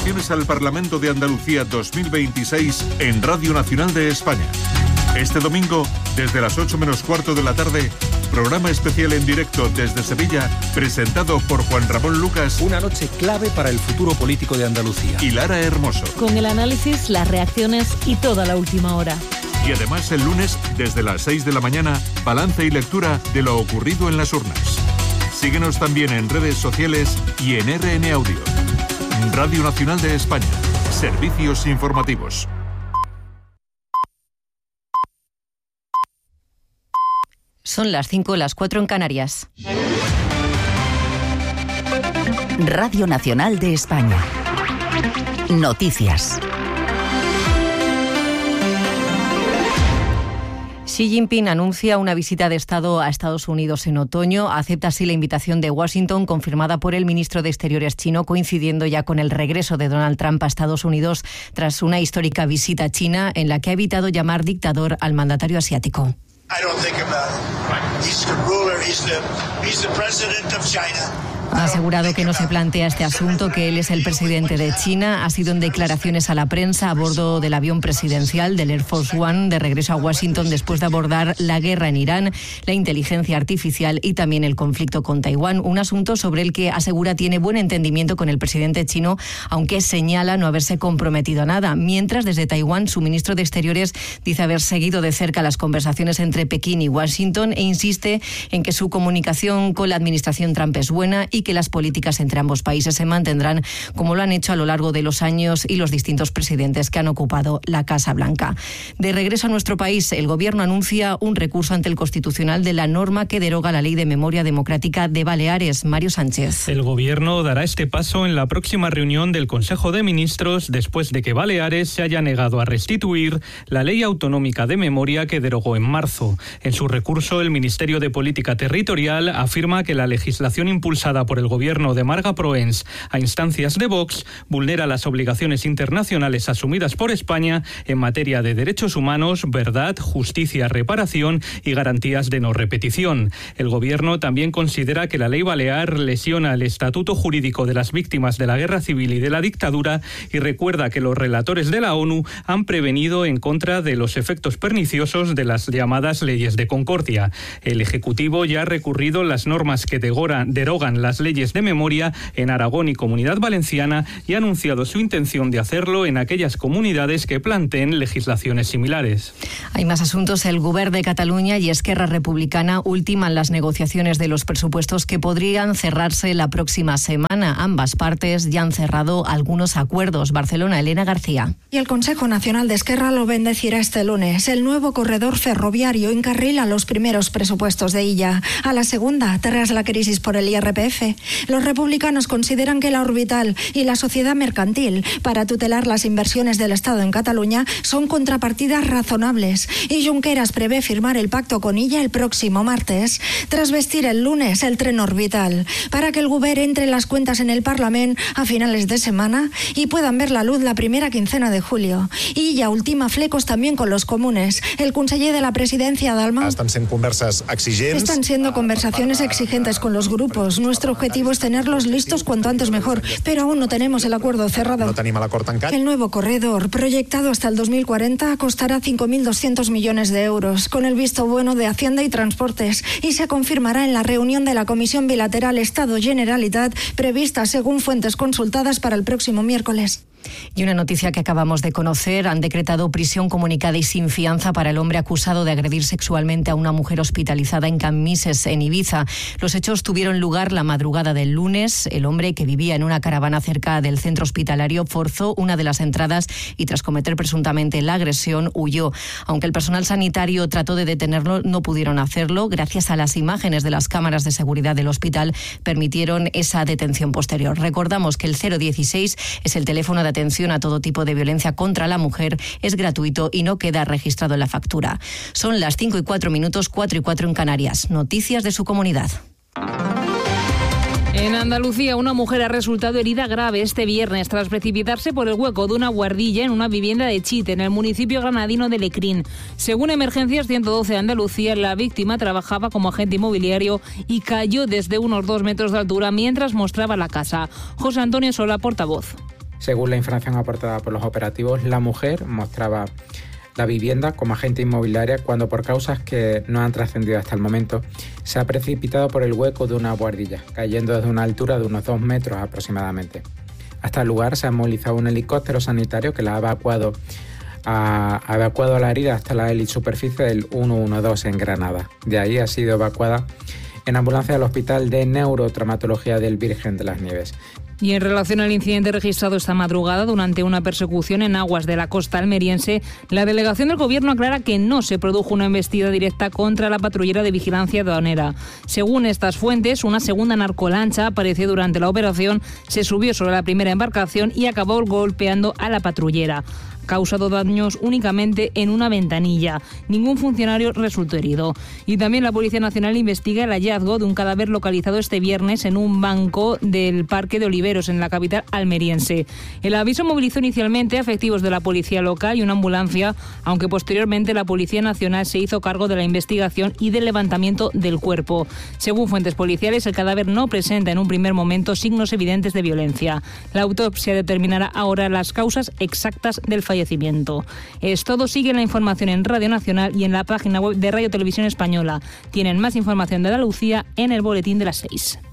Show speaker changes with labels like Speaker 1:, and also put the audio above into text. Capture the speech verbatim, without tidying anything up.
Speaker 1: Elecciones al Parlamento de Andalucía dos mil veintiséis en Radio Nacional de España. Este domingo, desde las ocho menos cuarto de la tarde, programa especial en directo desde Sevilla, presentado por Juan Ramón Lucas.
Speaker 2: Una noche clave para el futuro político de Andalucía.
Speaker 1: Y Lara Hermoso.
Speaker 3: Con el análisis, las reacciones y toda la última hora.
Speaker 1: Y además el lunes, desde las seis de la mañana, balance y lectura de lo ocurrido en las urnas. Síguenos también en redes sociales y en R N Audio. Radio Nacional de España. Servicios informativos.
Speaker 4: Son las cinco, las cuatro en Canarias.
Speaker 5: Radio Nacional de España. Noticias.
Speaker 4: Xi Jinping anuncia una visita de Estado a Estados Unidos en otoño. Acepta así la invitación de Washington, confirmada por el ministro de Exteriores chino, coincidiendo ya con el regreso de Donald Trump a Estados Unidos tras una histórica visita a China en la que ha evitado llamar dictador al mandatario asiático.
Speaker 6: I don't think about it. He's the ruler, he's the, he's the president of China.
Speaker 4: Ha asegurado que no se plantea este asunto, que él es el presidente de China. Ha sido en declaraciones a la prensa a bordo del avión presidencial del Air Force One de regreso a Washington después de abordar la guerra en Irán, la inteligencia artificial y también el conflicto con Taiwán. Un asunto sobre el que asegura tiene buen entendimiento con el presidente chino, aunque señala no haberse comprometido a nada. Mientras, desde Taiwán, su ministro de Exteriores dice haber seguido de cerca las conversaciones entre Pekín y Washington e insiste en que su comunicación con la administración Trump es buena y que las políticas entre ambos países se mantendrán como lo han hecho a lo largo de los años y los distintos presidentes que han ocupado la Casa Blanca. De regreso a nuestro país, el Gobierno anuncia un recurso ante el Constitucional de la norma que deroga la Ley de Memoria Democrática de Baleares. Mario Sánchez.
Speaker 7: El Gobierno dará este paso en la próxima reunión del Consejo de Ministros después de que Baleares se haya negado a restituir la Ley Autonómica de Memoria que derogó en marzo. En su recurso, el Ministerio de Política Territorial afirma que la legislación impulsada por el gobierno de Marga Proens a instancias de Vox vulnera las obligaciones internacionales asumidas por España en materia de derechos humanos, verdad, justicia, reparación y garantías de no repetición. El gobierno también considera que la ley balear lesiona el estatuto jurídico de las víctimas de la guerra civil y de la dictadura y recuerda que los relatores de la ONU han prevenido en contra de los efectos perniciosos de las llamadas leyes de concordia. El Ejecutivo ya ha recurrido las normas que derogan, derogan las leyes de memoria en Aragón y Comunidad Valenciana y ha anunciado su intención de hacerlo en aquellas comunidades que planteen legislaciones similares.
Speaker 4: Hay más asuntos. El Govern de Cataluña y Esquerra Republicana ultiman las negociaciones de los presupuestos que podrían cerrarse la próxima semana. Ambas partes ya han cerrado algunos acuerdos. Barcelona, Elena García.
Speaker 8: Y el Consejo Nacional de Esquerra lo bendecirá este lunes. El nuevo corredor ferroviario encarrila los primeros presupuestos de Illa. A la segunda, tras la crisis por el I R P F. Los republicanos consideran que la orbital y la sociedad mercantil para tutelar las inversiones del Estado en Cataluña son contrapartidas razonables y Junqueras prevé firmar el pacto con Illa el próximo martes, tras vestir el lunes el tren orbital, para que el Govern entre en las cuentas en el Parlament a finales de semana y puedan ver la luz la primera quincena de julio. Illa ultima flecos también con los comunes. El conseller de la presidencia, Dalmau.
Speaker 9: Están siendo conversas exigentes.
Speaker 8: Están siendo conversaciones exigentes con los grupos. Nuestro objetivo es tenerlos listos cuanto antes mejor, pero aún no tenemos el acuerdo cerrado.
Speaker 9: No tenim l'acord tancat.
Speaker 8: El nuevo corredor, proyectado hasta el dos mil cuarenta, costará cinco mil doscientos millones de euros, con el visto bueno de Hacienda y Transportes, y se confirmará en la reunión de la Comisión Bilateral Estado-Generalitat, prevista según fuentes consultadas para el próximo miércoles.
Speaker 4: Y una noticia que acabamos de conocer: han decretado prisión comunicada y sin fianza para el hombre acusado de agredir sexualmente a una mujer hospitalizada en Cammises, en Ibiza. Los hechos tuvieron lugar la madrugada del lunes. El hombre, que vivía en una caravana cerca del centro hospitalario, forzó una de las entradas y, tras cometer presuntamente la agresión, huyó. Aunque el personal sanitario trató de detenerlo, no pudieron hacerlo. Gracias a las imágenes de las cámaras de seguridad del hospital, permitieron esa detención posterior. Recordamos que el cero dieciséis es el teléfono de atención a todo tipo de violencia contra la mujer, es gratuito y no queda registrado en la factura. Son las cinco y cuatro minutos, cuatro y cuatro en Canarias. Noticias de su comunidad.
Speaker 3: En Andalucía, una mujer ha resultado herida grave este viernes tras precipitarse por el hueco de una buhardilla en una vivienda de Chite, en el municipio granadino de Lecrín. Según Emergencias ciento doce Andalucía, la víctima trabajaba como agente inmobiliario y cayó desde unos dos metros de altura mientras mostraba la casa. José Antonio Sola, portavoz.
Speaker 10: Según la información aportada por los operativos, la mujer mostraba la vivienda como agente inmobiliaria cuando, por causas que no han trascendido hasta el momento, se ha precipitado por el hueco de una buhardilla, cayendo desde una altura de unos dos metros aproximadamente. Hasta el lugar se ha movilizado un helicóptero sanitario que la ha evacuado ha evacuado a la herida hasta la superficie del ciento doce en Granada. De ahí ha sido evacuada en ambulancia al Hospital de Neurotraumatología del Virgen de las Nieves.
Speaker 3: Y en relación al incidente registrado esta madrugada durante una persecución en aguas de la costa almeriense, la delegación del Gobierno aclara que no se produjo una embestida directa contra la patrullera de vigilancia aduanera. Según estas fuentes, una segunda narcolancha apareció durante la operación, se subió sobre la primera embarcación y acabó golpeando a la patrullera. Causado daños únicamente en una ventanilla. Ningún funcionario resultó herido. Y también la Policía Nacional investiga el hallazgo de un cadáver localizado este viernes en un banco del Parque de Oliveros, en la capital almeriense. El aviso movilizó inicialmente a efectivos de la policía local y una ambulancia, aunque posteriormente la Policía Nacional se hizo cargo de la investigación y del levantamiento del cuerpo. Según fuentes policiales, el cadáver no presenta en un primer momento signos evidentes de violencia. La autopsia determinará ahora las causas exactas del fallecimiento. Es todo. Sigue la información en Radio Nacional y en la página web de Radio Televisión Española. Tienen más información de Andalucía en el boletín de las seis.